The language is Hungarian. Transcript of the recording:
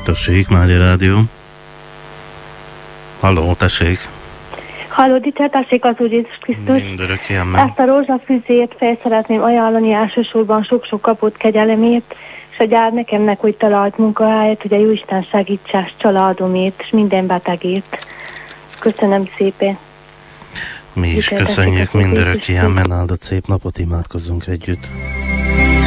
Tessék, Mária Rádió. Halló, tessék. Halló, dicsértessék az Úr Jézus Krisztus. Mindörökké, amen. Ezt a rózsafüzét fel szeretném ajánlani elsősorban sok-sok kapott kegyelemét, és a gyermekemnek úgy talált munkahelyet, hogy a Jóisten segítsás családomét, és minden betegét. Köszönöm szépen. Mi is köszönjük, mindörökké, amen. Áldott szép napot, imádkozzunk együtt.